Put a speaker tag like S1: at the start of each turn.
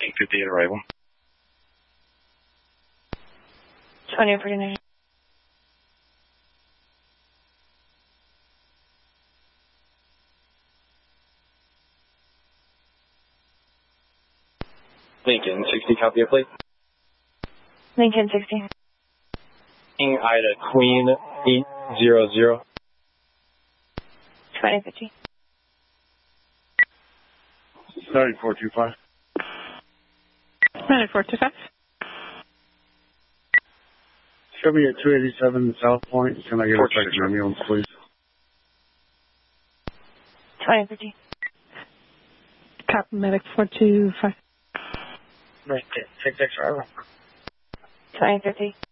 S1: 58 arrival.
S2: 2049.
S1: Lincoln 60, copy it, please.
S2: Lincoln 60.
S1: Ida Queen 800.
S2: 2050.
S1: 9425.
S3: 9425.
S4: Show me at 287 South Point. Can I get a second ambulance, please?
S2: 2050.
S3: Copy medic 425.
S4: Right, 66 arrival.
S2: 2050.